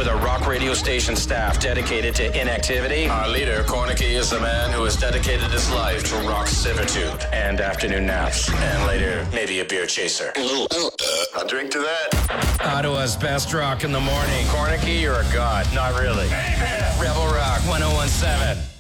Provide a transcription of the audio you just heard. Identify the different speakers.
Speaker 1: with a rock radio station staff dedicated to inactivity. Our leader, Cornicky, is the man who has dedicated his life to rock servitude and afternoon naps. And later, maybe a beer chaser.
Speaker 2: I'll drink to that.
Speaker 1: Ottawa's best rock in the morning. Cornicky, you're a god. Not really. Amen. Rebel Rock 1017.